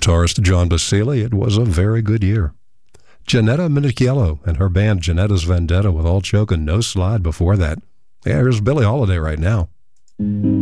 guitarist John Basile, it was a very good year. Janetta Minichello and her band Janetta's Vendetta with All Choke and No Slide before that. Yeah, here's Billie Holiday right now.